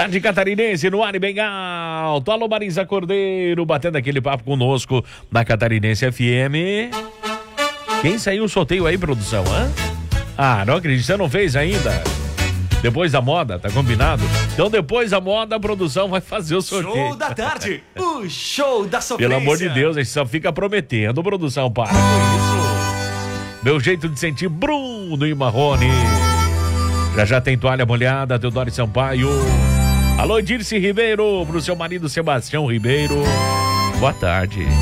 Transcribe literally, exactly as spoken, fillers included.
Tarde Catarinense no ar e bem alto. Alô, Marisa Cordeiro, batendo aquele papo conosco na Catarinense F M. Quem saiu o sorteio aí, produção, hã? Ah, não acredito, você não fez ainda? Depois da moda, tá combinado? Então depois da moda, a produção vai fazer o sorteio. Show da tarde, o show da sofrência. Pelo amor de Deus, a gente só fica prometendo, produção, para com isso. Meu jeito de sentir, Bruno e Marrone. Já já tem toalha molhada, Teodoro Sampaio. Alô, Dirce Ribeiro, pro seu marido Sebastião Ribeiro. Boa tarde.